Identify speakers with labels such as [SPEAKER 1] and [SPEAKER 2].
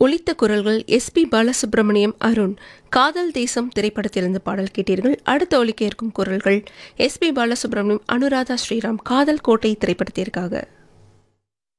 [SPEAKER 1] ஒலித்த குரல்கள் எஸ்பி பாலசுப்ரமணியம், அருண். காதல் தேசம் திரைப்படத்திலிருந்து பாடல் கேட்டீர்கள். அடுத்த ஒலிக்க இருக்கும் குரல்கள் எஸ்பி பாலசுப்ரமணியம், அனுராதா ஸ்ரீராம். காதல் கோட்டை திரைப்படத்திற்காக.